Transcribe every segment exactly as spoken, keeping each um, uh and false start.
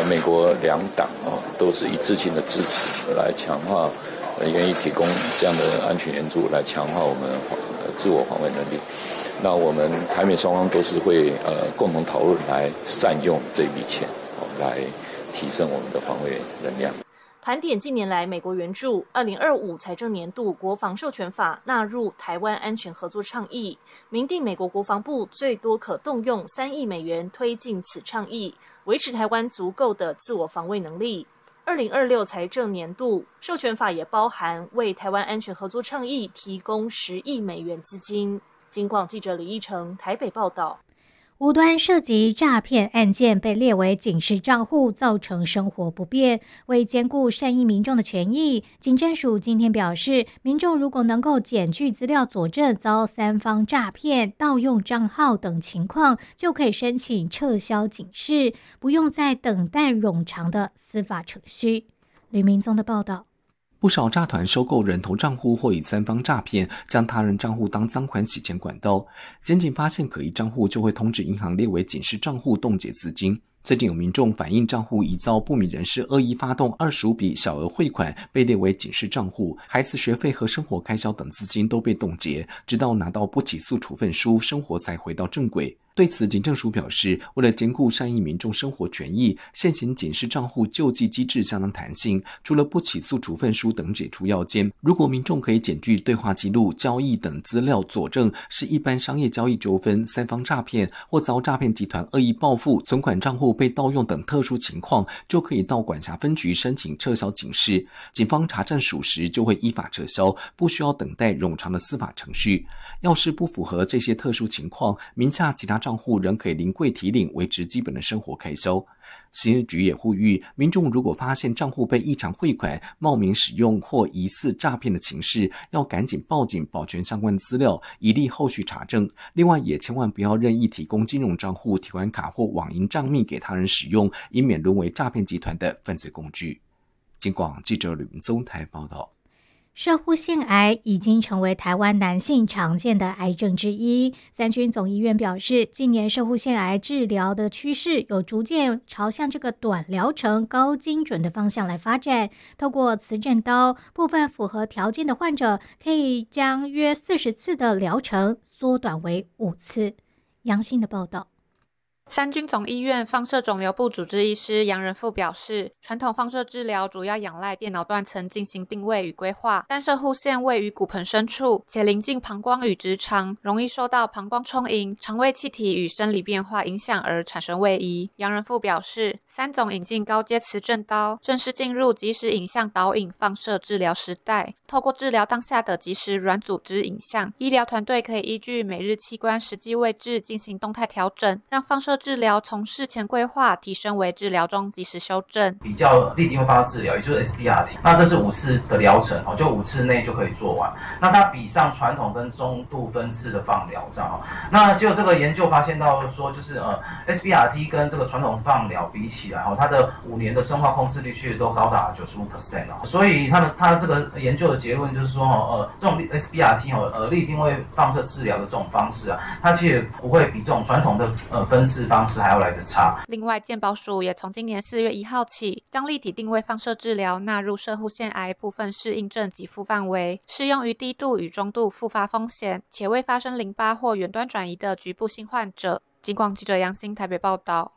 美国两党哦都是一致性的支持，来强化呃愿意提供这样的安全援助，来强化我们呃自我防卫能力。那我们台美双方都是会呃共同讨论来善用这笔钱哦，来提升我们的防卫能量。 盘点近年来美国援助，二零二五财政年度国防授权法纳入台湾安全合作倡议，明定美国国防部最多可动用三亿美元推进此倡议，维持台湾足够的自我防卫能力。二零二六财政年度授权法也包含为台湾安全合作倡议提供十亿美元资金。警广记者李义成台北报道。 无端涉及诈骗案件被列为警示账户，造成生活不便。为兼顾善意民众的权益，警政署今天表示，民众如果能够检具资料佐证遭三方诈骗、盗用账号等情况，就可以申请撤销警示，不用再等待冗长的司法程序。吕明宗的报道。 不少诈团收购人头账户或以三方诈骗，将他人账户当赃款洗钱管道。检警发现可疑账户，就会通知银行列为警示账户，冻结资金。最近有民众反映账户疑遭不明人士恶意发动二十五笔小额汇款，被列为警示账户，孩子学费和生活开销等资金都被冻结，直到拿到不起诉处分书，生活才回到正轨。对此，警政署表示，为了兼顾善意民众生活权益，现行警示账户救济机制相当弹性，除了不起诉处分书等解除要件，如果民众可以检具对话记录、交易等资料佐证是一般商业交易纠纷、三方诈骗或遭诈骗集团恶意报复、存款账户被盗用等特殊情况，就可以到管辖分局申请撤销警示，警方查证属实就会依法撤销，不需要等待冗长的司法程序。要是不符合这些特殊情况，名下其他账户仍可以临柜提领，维持基本的生活开销。刑事局也呼吁民众，如果发现账户被异常汇款、冒名使用或疑似诈骗的情势，要赶紧报警，保全相关资料，以利后续查证。另外，也千万不要任意提供金融账户、提款卡或网银账密给他人使用，以免沦为诈骗集团的犯罪工具。警广记者吕文宗台报道。 摄护腺癌已经成为台湾男性常见的癌症之一。三军总医院表示，近年摄护腺癌治疗的趋势有逐渐朝向这个短疗程、高精准的方向来发展。透过磁振刀，部分符合条件的患者可以将约四十次的疗程缩短为五次。杨信的报道。 三军总医院放射肿瘤部主治医师杨仁富表示，传统放射治疗主要仰赖电脑断层进行定位与规划，但摄护腺位于骨盆深处，且临近膀胱与直肠，容易受到膀胱充盈、肠胃气体与生理变化影响而产生位移。杨仁富表示，三总引进高阶磁振刀，正式进入即时影像导引放射治疗时代。透过治疗当下的即时软组织影像，医疗团队可以依据每日器官实际位置进行动态调整，让放射治疗从事前规划提升为治疗中及时修正。 比较立体用放射治疗，也就是 S B R T， 那这是五次的疗程，就五次内就可以做完。那它比上传统跟中度分次的放疗这样。那就这个研究发现到说，就是呃 S B R T 跟这个传统放疗比起来，它的五年的生化控制率却都高达 百分之九十五。所以他们他这个研究的结论就是说，呃，这种 S B R T 呃立定位放射治疗的这种方式啊，它其实不会比这种传统的呃分次方式还要来得差。 另外，健保署也从今年四月一号起，将立体定位放射治疗纳入摄护腺癌部分适应症给付范围，适用于低度与中度复发风险且未发生淋巴或远端转移的局部性患者。警广记者杨欣台北报道。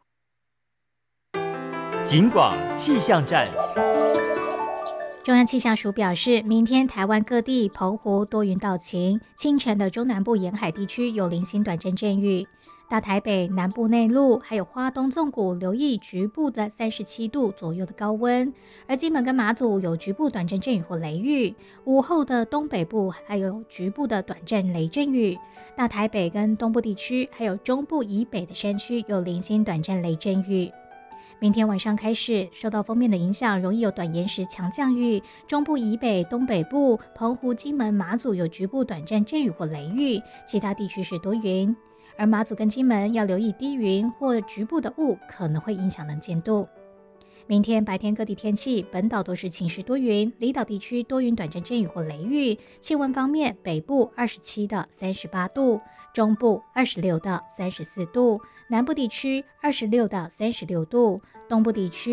警广气象站。 中央气象署表示，明天台湾各地澎湖多云到晴，清晨的中南部沿海地区有零星短阵阵雨。大台北、南部内陆还有花东纵谷留意局部的三十七度左右的高温，而金门跟马祖有局部短阵阵雨或雷雨，午后的东北部还有局部的短阵雷阵雨。大台北跟东部地区还有中部以北的山区有零星短阵雷阵雨。明天晚上开始，受到锋面的影响，容易有短延时强降雨。中部以北、东北部、澎湖、金门、马祖有局部短暂阵雨或雷雨，其他地区是多云。而马祖跟金门要留意低云或局部的雾可能会影响能见度。明天白天各地天气，本岛都是晴时多云，离岛地区多云短暂阵雨或雷雨。气温方面，北部二十七到三十八度，中部二十六到三十四度，南部地区二十六到三十六度，东部地区